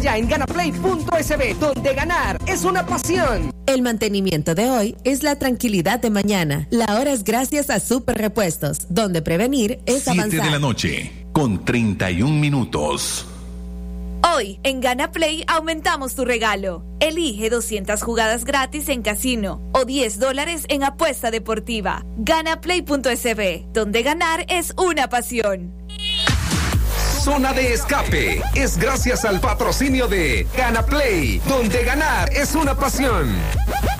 Ya en ganaplay.sb, donde ganar es una pasión. El mantenimiento de hoy es la tranquilidad de mañana. La hora es gracias a Super Repuestos, donde prevenir es avanzar. 7 de la noche, con 31 minutos. Hoy, en GanaPlay, aumentamos tu regalo. Elige 200 jugadas gratis en casino o $10 en apuesta deportiva. Ganaplay.sb, donde ganar es una pasión. Zona de Escape es gracias al patrocinio de GanaPlay, donde ganar es una pasión.